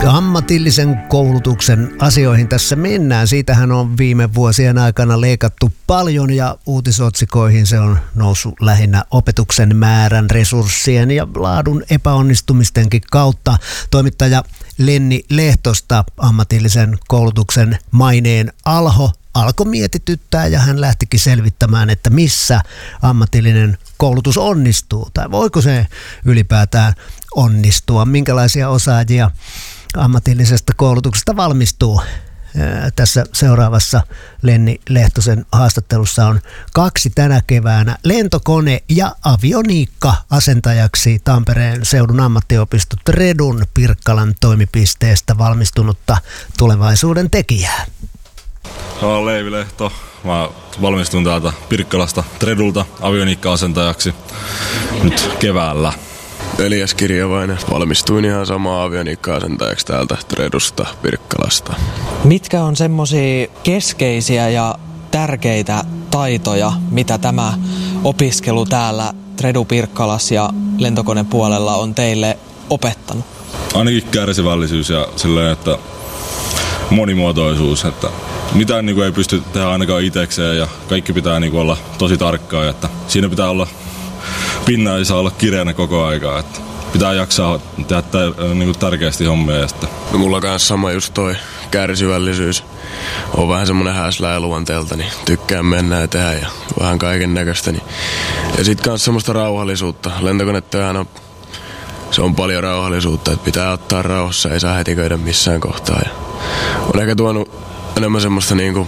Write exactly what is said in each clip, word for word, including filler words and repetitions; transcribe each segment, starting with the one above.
Ammatillisen koulutuksen asioihin tässä mennään. Siitähän on viime vuosien aikana leikattu paljon ja uutisotsikoihin se on noussut lähinnä opetuksen määrän, resurssien ja laadun epäonnistumistenkin kautta. Toimittaja Lenni Lehtosta ammatillisen koulutuksen maineen alho alkoi mietityttää ja hän lähtikin selvittämään, että missä ammatillinen koulutus onnistuu tai voiko se ylipäätään onnistua, minkälaisia osaajia ammatillisesta koulutuksesta valmistuu. Tässä seuraavassa Lenni Lehtosen haastattelussa on kaksi tänä keväänä lentokone- ja avioniikka-asentajaksi Tampereen seudun ammattiopisto Tredun Pirkkalan toimipisteestä valmistunutta tulevaisuuden tekijää. Mä oon Leivi Lehto. Mä valmistun täältä Pirkkalasta Tredulta avioniikka-asentajaksi nyt keväällä. Elias Kirjavainen. Valmistuin ihan samaa avioniikka-asentajaksi täältä Tredusta Pirkkalasta. Mitkä on semmosia keskeisiä ja tärkeitä taitoja, mitä tämä opiskelu täällä Tredu Pirkkalas ja lentokonepuolella on teille opettanut? Ainakin kärsivällisyys ja silleen, että monimuotoisuus, että mitään niin kuin ei pysty tehdä ainakaan itsekseen ja kaikki pitää niin kuin olla tosi tarkkaa, että siinä pitää olla pinna ei saa olla kireänä koko aikaa, että pitää jaksaa tehdä tär- niin kuin tärkeästi hommia. Ja sitten. No mulla kans sama just toi kärsivällisyys. On vähän semmonen häslää luonteelta, niin tykkään mennä ja tehdä ja vähän kaiken näköistä. Niin. Ja sit kans semmoista rauhallisuutta. Lentokonetyöhän on, se on paljon rauhallisuutta, että pitää ottaa rauhassa, ei saa hetiköidä missään kohtaa. Ja on ehkä tuonut enemmän semmoista niinku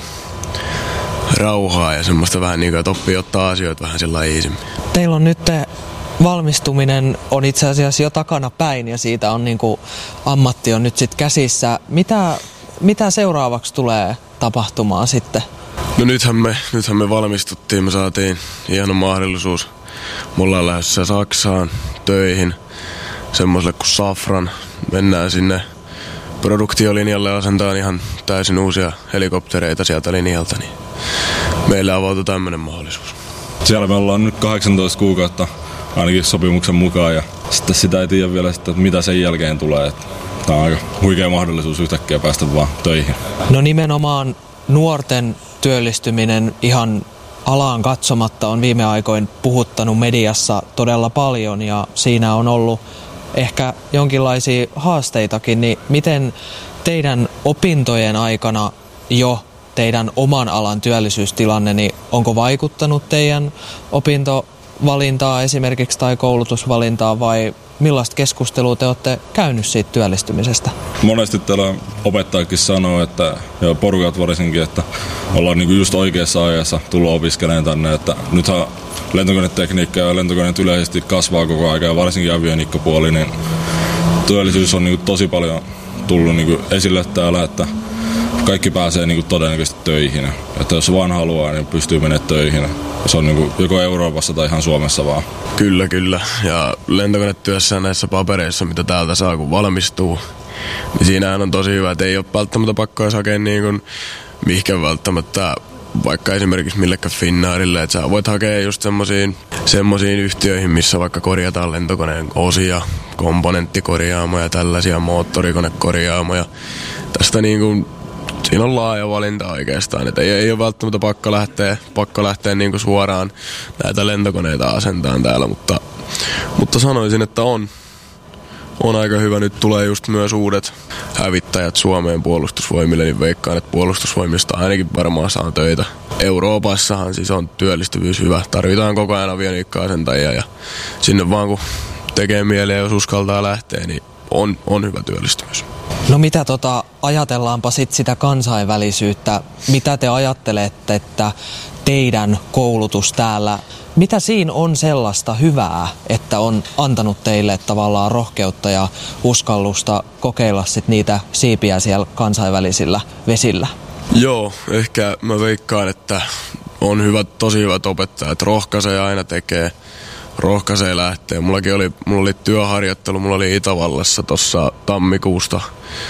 rauhaa ja semmoista vähän niinku, että oppii ottaa asioita vähän sillä iisimmin. Teillä on nyt valmistuminen on itse asiassa jo takana päin ja siitä on niinku ammatti on nyt sit käsissä. Mitä, mitä seuraavaksi tulee tapahtumaan sitten? No nythän me, nythän me valmistuttiin, me saatiin hieno mahdollisuus. Me ollaan lähdössä Saksaan töihin semmoiselle kuin Safran. Mennään sinne produktiolinjalle, asentaan ihan täysin uusia helikoptereita sieltä linjalta, niin meillä avautui tämmöinen mahdollisuus. Siellä me ollaan nyt kahdeksantoista kuukautta ainakin sopimuksen mukaan ja sitten sitä ei tiedä vielä, että mitä sen jälkeen tulee. Tämä on aika huikea mahdollisuus yhtäkkiä päästä vaan töihin. No nimenomaan nuorten työllistyminen ihan alaan katsomatta on viime aikoina puhuttanut mediassa todella paljon ja siinä on ollut ehkä jonkinlaisia haasteitakin, niin miten teidän opintojen aikana jo teidän oman alan työllisyystilanne, niin onko vaikuttanut teidän opintovalintaa esimerkiksi tai koulutusvalintaa vai millaista keskustelua te olette käynyt siitä työllistymisestä? Monesti täällä opettajakin sanoo, että ja porukat varsinkin, että ollaan niinku just oikeassa ajassa tullut opiskelemaan tänne, että nythän lentokonetekniikka ja lentokoneet yleisesti kasvaa koko ajan ja varsinkin avioniikkapuoli, niin työllisyys on niinku tosi paljon tullut niinku esille täällä, että kaikki pääsee niinku todennäköisesti töihin. Että jos vaan haluaa, niin pystyy menemään töihin. Se on niinku joko Euroopassa tai ihan Suomessa vaan. Kyllä, kyllä. Ja lentokonetyössä näissä papereissa, mitä täältä saa kun valmistuu, niin siinähän on tosi hyvä, että ei ole välttämättä pakko edes hakea niin kuin mihinkä välttämättä vaikka esimerkiksi millekään Finnairille, että sä voit hakea just semmosiin, semmosiin yhtiöihin, missä vaikka korjataan lentokoneen osia, komponenttikorjaamoja, tällaisia moottorikonekorjaamoja. Tästä niin kuin siinä on laaja valinta oikeastaan, että ei, ei ole välttämättä pakko lähteä, pakko lähteä niin kuin suoraan näitä lentokoneita asentamaan täällä, mutta, mutta sanoisin, että on, on aika hyvä. Nyt tulee just myös uudet hävittäjät Suomeen puolustusvoimille, niin veikkaan, että puolustusvoimista ainakin varmaan saa töitä. Euroopassahan siis on työllistyvyys hyvä. Tarvitaan koko ajan avioniikka-asentajia ja sinne vaan kun tekee mieleen, jos uskaltaa lähteä, niin on, on hyvä työllistyvyys. No mitä tota, ajatellaanpa sit sitä kansainvälisyyttä. Mitä te ajattelette, että teidän koulutus täällä, mitä siinä on sellaista hyvää, että on antanut teille tavallaan rohkeutta ja uskallusta kokeilla sit niitä siipiä siellä kansainvälisillä vesillä? Joo, ehkä mä veikkaan, että on hyvät, tosi hyvät opettajat. Rohkaisee aina tekee. Rohkaisee lähtee. Mullakin oli, mulla oli työharjoittelu, mulla oli Itävallassa tuossa tammikuusta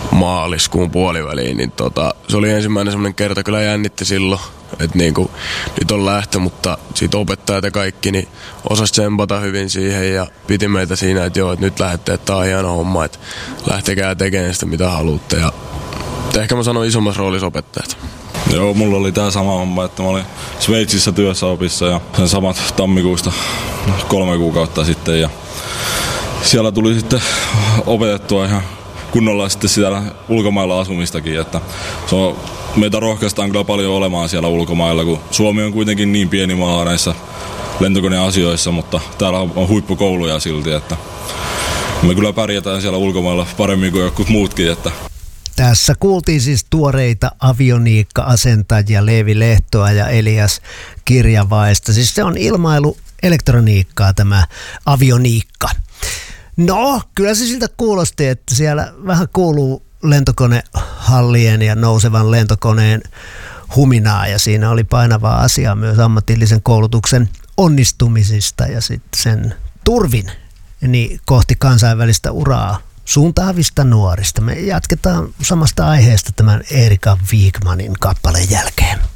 maaliskuun puoliväliin, niin tota, se oli ensimmäinen semmoinen kerta, kyllä jännitti silloin, että niinku, nyt on lähtö, mutta siitä opettajat ja kaikki, niin osasi tsempata hyvin siihen ja piti meitä siinä, että joo, että nyt lähdette, että tää on hieno homma, että lähtekää tekemään sitä mitä haluatte ja ehkä mä sanon isommassa roolissa opettajat. Joo, mulla oli tää sama homma, että mä olin Sveitsissä työssä opissa ja sen samat tammikuusta kolme kuukautta sitten ja siellä tuli sitten opetettua ihan kunnolla sitten siellä ulkomailla asumistakin, että se on, meitä rohkaistaan kyllä paljon olemaan siellä ulkomailla, kun Suomi on kuitenkin niin pieni maa näissä lentokoneasioissa, mutta täällä on huippukouluja silti, että me kyllä pärjätään siellä ulkomailla paremmin kuin jotkut muutkin, että tässä kuultiin siis tuoreita avioniikka-asentajia Leevi Lehtoa ja Elias Kirjavaista. Siis se on ilmailuelektroniikkaa tämä avioniikka. No, kyllä se siltä kuulosti, että siellä vähän kuuluu lentokonehallien ja nousevan lentokoneen huminaa ja siinä oli painavaa asiaa myös ammatillisen koulutuksen onnistumisista ja sitten sen turvin niin kohti kansainvälistä uraa suuntaavista nuorista. Me jatketaan samasta aiheesta tämän Erika Wigmanin kappaleen jälkeen.